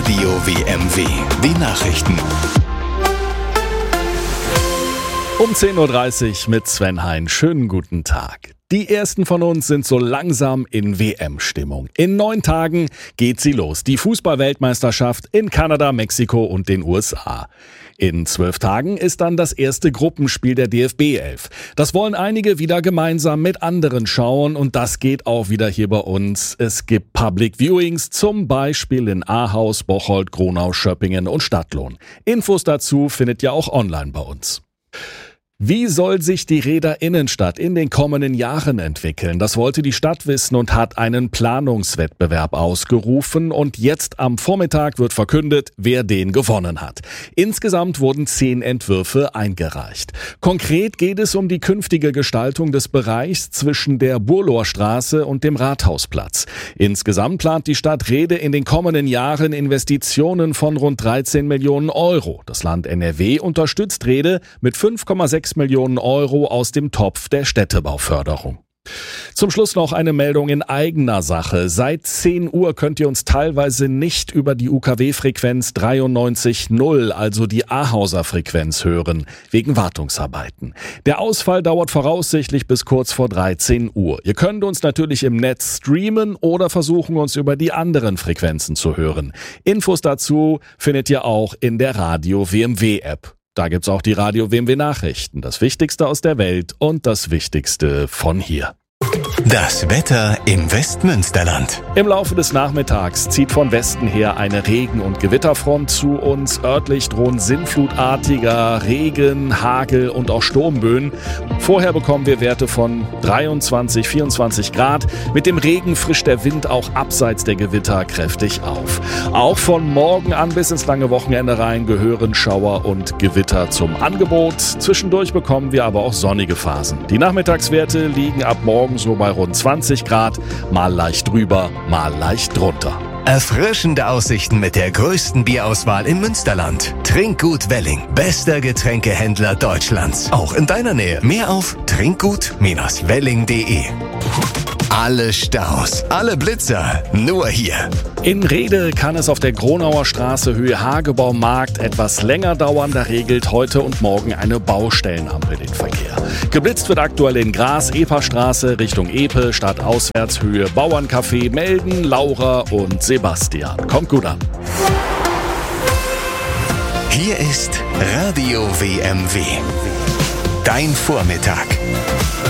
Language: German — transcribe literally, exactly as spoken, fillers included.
Radio W M W, die Nachrichten. Um zehn Uhr dreißig mit Sven Hein. Schönen guten Tag. Die ersten von uns sind so langsam in W M-Stimmung. In neun Tagen geht sie los. Die Fußball-Weltmeisterschaft in Kanada, Mexiko und den U S A. In zwölf Tagen ist dann das erste Gruppenspiel der D F B elf. Das wollen einige wieder gemeinsam mit anderen schauen und das geht auch wieder hier bei uns. Es gibt Public Viewings, zum Beispiel in Ahaus, Bocholt, Gronau, Schöppingen und Stadtlohn. Infos dazu findet ihr auch online bei uns. Wie soll sich die Rheder Innenstadt in den kommenden Jahren entwickeln? Das wollte die Stadt wissen und hat einen Planungswettbewerb ausgerufen. Und jetzt am Vormittag wird verkündet, wer den gewonnen hat. Insgesamt wurden zehn Entwürfe eingereicht. Konkret geht es um die künftige Gestaltung des Bereichs zwischen der Burloer Straße und dem Rathausplatz. Insgesamt plant die Stadt Rhede in den kommenden Jahren Investitionen von rund dreizehn Millionen Euro. Das Land N R W unterstützt Rhede mit fünf Komma sechs Millionen Euro aus dem Topf der Städtebauförderung. Zum Schluss noch eine Meldung in eigener Sache. Seit zehn Uhr könnt ihr uns teilweise nicht über die U K W-Frequenz dreiundneunzig null, also die Ahauser Frequenz, hören, wegen Wartungsarbeiten. Der Ausfall dauert voraussichtlich bis kurz vor dreizehn Uhr. Ihr könnt uns natürlich im Netz streamen oder versuchen, uns über die anderen Frequenzen zu hören. Infos dazu findet ihr auch in der Radio W M W-App. Da gibt's auch die Radio W M W Nachrichten, das Wichtigste aus der Welt und das Wichtigste von hier. Das Wetter im Westmünsterland. Im Laufe des Nachmittags zieht von Westen her eine Regen- und Gewitterfront zu uns. Örtlich drohen sinnflutartiger Regen, Hagel und auch Sturmböen. Vorher bekommen wir Werte von dreiundzwanzig, vierundzwanzig Grad. Mit dem Regen frischt der Wind auch abseits der Gewitter kräftig auf. Auch von morgen an bis ins lange Wochenende rein gehören Schauer und Gewitter zum Angebot. Zwischendurch bekommen wir aber auch sonnige Phasen. Die Nachmittagswerte liegen ab morgen so bei rund zwanzig Grad, mal leicht drüber, mal leicht drunter. Erfrischende Aussichten mit der größten Bierauswahl im Münsterland. Trinkgut Welling, bester Getränkehändler Deutschlands. Auch in deiner Nähe. Mehr auf trinkgut Bindestrich welling punkt de. Alle Staus, alle Blitzer, nur hier. In Rhede kann es auf der Gronauer Straße Höhe Hagebaumarkt etwas länger dauern. Da regelt heute und morgen eine Baustellenampel den Verkehr. Geblitzt wird aktuell in Gras, Eperstraße Richtung Epe, stadtauswärts Höhe Bauerncafé, Melden, Laura und Sebastian. Kommt gut an. Hier ist Radio W M W. Dein Vormittag.